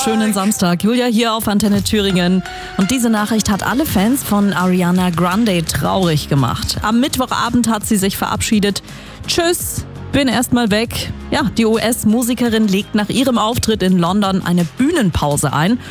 Schönen Samstag. Julia hier auf Antenne Thüringen. Und diese Nachricht hat alle Fans von Ariana Grande traurig gemacht. Am Mittwochabend hat sie sich verabschiedet. Tschüss, bin erstmal weg. Ja, die US-Musikerin legt nach ihrem Auftritt in London eine Bühnenpause ein